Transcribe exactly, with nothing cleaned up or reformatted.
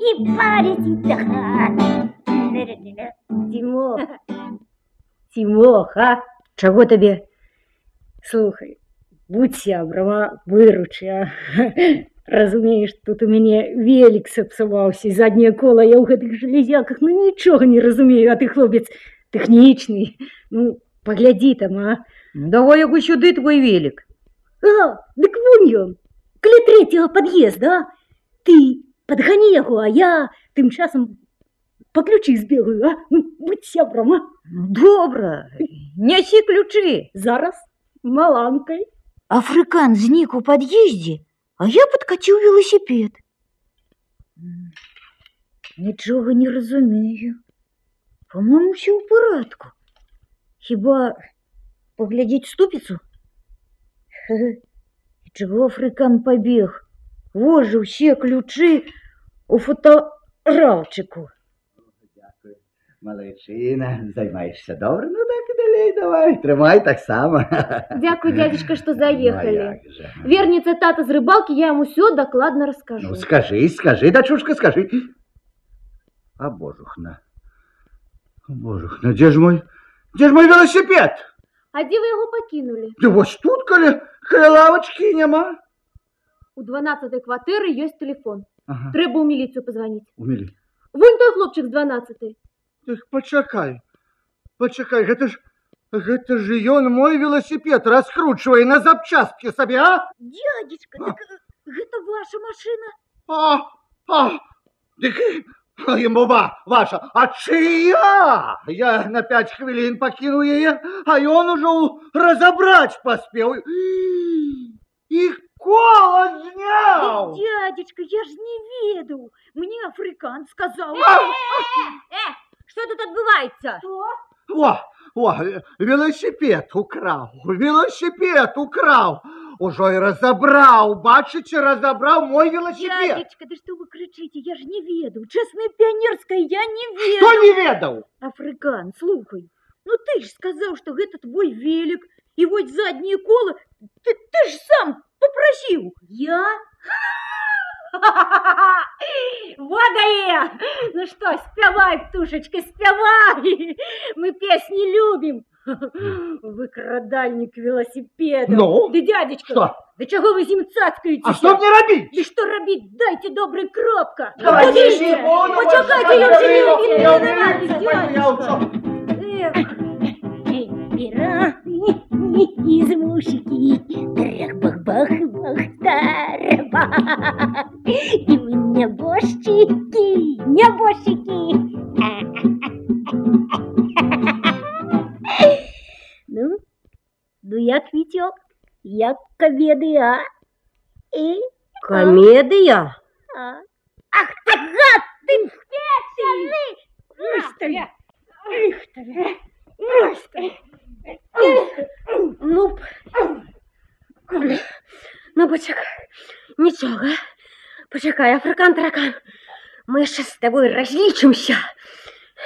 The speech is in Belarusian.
и полетит до хаты. Тимох, Тимох, а? Чего тебе? Слухай, будь сябром, а? Выручи, а? Разумеешь, тут у мяне велик сапсаваўся, задняе кола, я ў гэтых жалезяках, ну нічога не разумею, а ты хлопец тэхнічны. Ну, паглядзі там, а? Давай яго сюды, твой велик. А, дык вунь ён, каля трэцяга пад'езда, а? Ты падгані яго, а я тым часам па ключы збегаю, а? Ну, будь сябрам, а? Добра, нясі ключы. Зараз маланкай. Афрыкан знік у пад'ездзе, а я падкаціў велосипед. Нічога не разумею. По-моему, все ў парадку. Хіба паглядзець ступіцу? І чаго Афрыкан пабег? Вот же ўсе ключы у фотараўчыку. Дякую, малайчына, займаешься добра? Ну так і далей давай, трымай так само. Дякую, дядечка, что заехали. Ну, же. Вернется тата с рыбалки, я ему все докладно расскажу. Ну, скажи, скажи, дочушка, скажи. А божухна, божухна, где ж мой, где ж мой велосипед? А где вы его покинули? Да вот тут, коли, коли лавочки нема. У дванадцатой кватэры есть телефон. Ага. Трэба ў міліцыю позвонить. Умели. Вон той хлопчик з дванадцатай. Так почакай, почакай, гэта ж, гэта ж ён мой велосипед раскручивай на запчастки сабе, а? Дядечка, так гэта ваша машина? А, а, дык, ему ба, ваша, а чия? Я на пять хвилин покинул яе, а ён ужо разобрать поспел. И кола знял. Дядечка, я ж не ведал. Мне Афрыкан сказал. Э, э, э, что тут отбывается? Что? О, о, велосипед украл, велосипед украл. Уже и разобрал, бачите, разобрал мой велосипед. Дядечка, да что вы кричите? Я ж не ведал. Честная пионерская, я не ведал. Что не ведал? Афрыкан, слухай, ну ты ж сказал, что это твой велик, и вот задние колы, ты, ты ж сам попросил. Я? Вот я! Ну что, спявай, птушечка, спявай! Мы песни любим. Выкрадальник велосипеда. Ну? Да, дядечка, Что? да чего вы с ним цацкаетесь? А что мне робить? Да что робить? Дайте добрый кропка. Давай, Подожди, не буду, почекайте, я я все не не я виноват, дядечка. Пера из мушки, трах-бах-бах-бах, тараба. И вы небожчики, небожчики. Ну, ну як Вітьок, як комедія, і... Комедия? А? Ах ти гад, ти впечаний! Риштові, Риштові, Риштові. Ну, ну почекай, нічого, почекай, Африкан-таракан, ми ще з тобою розлічимося.